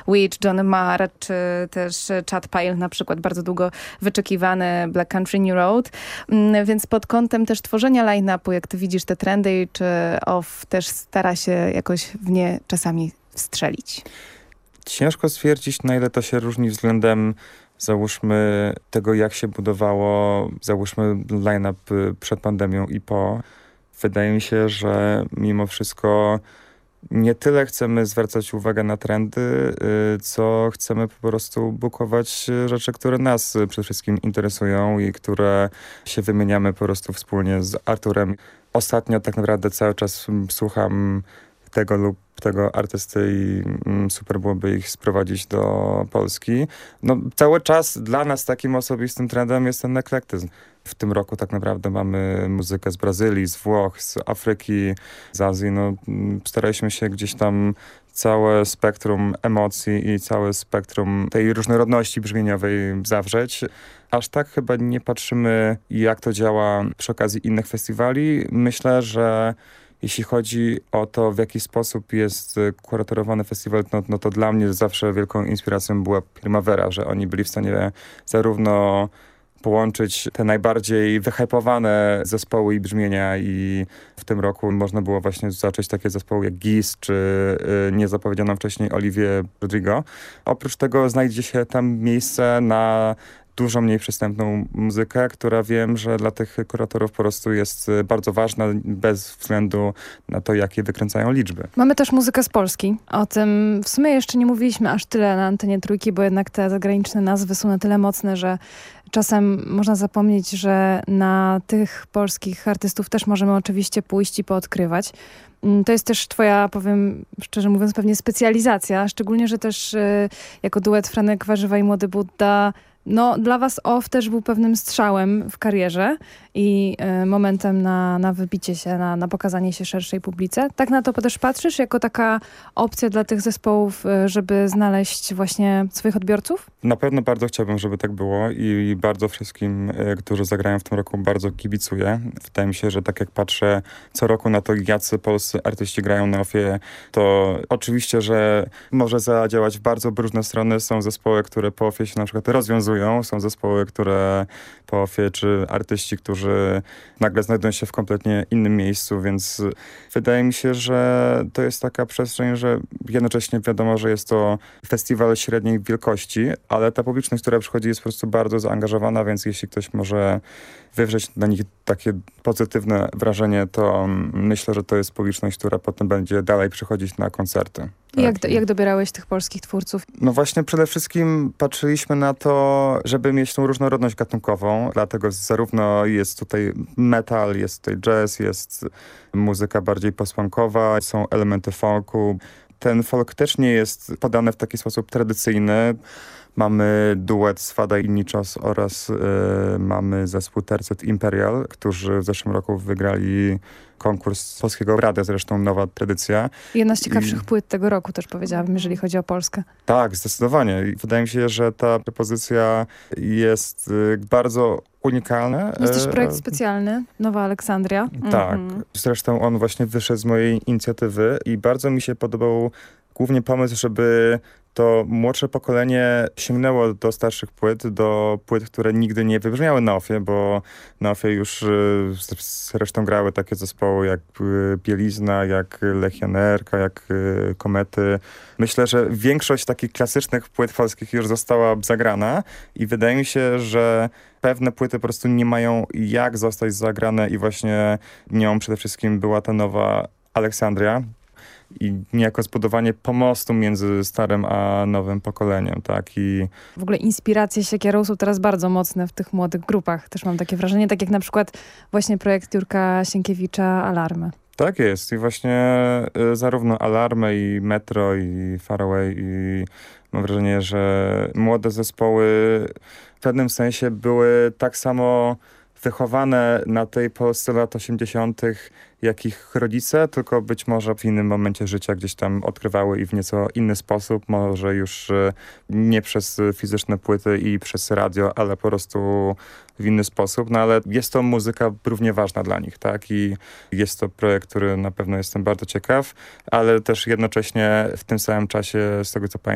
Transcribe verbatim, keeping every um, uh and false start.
Witch, Johnny Marr, czy też Chad Pile, na przykład bardzo długo wyczekiwany Black Country New Road. Więc pod kątem też tworzenia line-upu, jak ty widzisz te trendy, czy Off też stara się jakoś w nie czasami wstrzelić? Ciężko stwierdzić, na ile to się różni względem, załóżmy, tego, jak się budowało, załóżmy, line-up przed pandemią i po. Wydaje mi się, że mimo wszystko nie tyle chcemy zwracać uwagę na trendy, co chcemy po prostu bukować rzeczy, które nas przede wszystkim interesują i które się wymieniamy po prostu wspólnie z Arturem. Ostatnio tak naprawdę cały czas słucham tego lub tego artysty i super byłoby ich sprowadzić do Polski. No, cały czas dla nas takim osobistym trendem jest ten eklektyzm. W tym roku tak naprawdę mamy muzykę z Brazylii, z Włoch, z Afryki, z Azji. No, staraliśmy się gdzieś tam całe spektrum emocji i całe spektrum tej różnorodności brzmieniowej zawrzeć. Aż tak chyba nie patrzymy, jak to działa przy okazji innych festiwali. Myślę, że jeśli chodzi o to, w jaki sposób jest kuratorowany festiwal, no, no to dla mnie zawsze wielką inspiracją była Primavera, że oni byli w stanie zarówno połączyć te najbardziej wyhypowane zespoły i brzmienia i w tym roku można było właśnie zacząć takie zespoły jak Giz czy y, niezapowiedzianą wcześniej Olivię Rodrigo. Oprócz tego znajdzie się tam miejsce na dużo mniej przystępną muzykę, która wiem, że dla tych kuratorów po prostu jest bardzo ważna, bez względu na to, jakie wykręcają liczby. Mamy też muzykę z Polski. O tym w sumie jeszcze nie mówiliśmy aż tyle na antenie Trójki, bo jednak te zagraniczne nazwy są na tyle mocne, że czasem można zapomnieć, że na tych polskich artystów też możemy oczywiście pójść i poodkrywać. To jest też twoja, powiem szczerze mówiąc, pewnie specjalizacja, szczególnie, że też y, jako duet Franek Warzywa i Młody Budda, no dla was Off też był pewnym strzałem w karierze i y, momentem na, na wybicie się, na, na pokazanie się szerszej publice. Tak na to też patrzysz, jako taka opcja dla tych zespołów, y, żeby znaleźć właśnie swoich odbiorców? Na pewno bardzo chciałbym, żeby tak było i bardzo wszystkim, y, którzy zagrają w tym roku, bardzo kibicuję. Wydaje mi się, że tak jak patrzę co roku na to, jacy polscy artyści grają na Offie, to oczywiście, że może zadziałać w bardzo różne strony. Są zespoły, które po Offie się na przykład rozwiązują, są zespoły, które po Offie, czy artyści, którzy nagle znajdują się w kompletnie innym miejscu, więc wydaje mi się, że to jest taka przestrzeń, że jednocześnie wiadomo, że jest to festiwal średniej wielkości, ale ta publiczność, która przychodzi, jest po prostu bardzo zaangażowana, więc jeśli ktoś może wywrzeć na nich takie pozytywne wrażenie, to myślę, że to jest publiczność, która potem będzie dalej przychodzić na koncerty. Tak. Jak, do, jak dobierałeś tych polskich twórców? No właśnie przede wszystkim patrzyliśmy na to, żeby mieć tą różnorodność gatunkową, dlatego zarówno jest tutaj metal, jest tutaj jazz, jest muzyka bardziej post-punkowa, są elementy folku. Ten folk też nie jest podany w taki sposób tradycyjny. Mamy duet Swada i Nichos oraz y, mamy zespół Tercet Imperial, którzy w zeszłym roku wygrali konkurs Polskiego Radia, zresztą nowa tradycja. Jedna z ciekawszych I... płyt tego roku też powiedziałabym, jeżeli chodzi o Polskę. Tak, zdecydowanie. I wydaje mi się, że ta propozycja jest y, bardzo unikalna. Jest też projekt specjalny, Nowa Aleksandria. Tak. Mhm. Zresztą on właśnie wyszedł z mojej inicjatywy i bardzo mi się podobał głównie pomysł, żeby to młodsze pokolenie sięgnęło do starszych płyt, do płyt, które nigdy nie wybrzmiały na Offie, bo na Offie już y, zresztą grały takie zespoły jak y, Bielizna, jak Legionerka, jak y, Komety. Myślę, że większość takich klasycznych płyt polskich już została zagrana i wydaje mi się, że pewne płyty po prostu nie mają jak zostać zagrane i właśnie nią przede wszystkim była ta Nowa Aleksandria. I niejako zbudowanie pomostu między starym a nowym pokoleniem, tak? I w ogóle inspiracje Siekierą są teraz bardzo mocne w tych młodych grupach. Też mam takie wrażenie, tak jak na przykład właśnie projekt Jurka Sienkiewicza Alarmy. Tak jest. I właśnie y, zarówno Alarmy i Metro i Faraway i mam wrażenie, że młode zespoły w pewnym sensie były tak samo wychowane na tej Polsce lat osiemdziesiątych jak ich rodzice, tylko być może w innym momencie życia gdzieś tam odkrywały i w nieco inny sposób, może już nie przez fizyczne płyty i przez radio, ale po prostu w inny sposób, no ale jest to muzyka równie ważna dla nich, tak? I jest to projekt, który na pewno jestem bardzo ciekaw, ale też jednocześnie w tym samym czasie, z tego co pamiętam,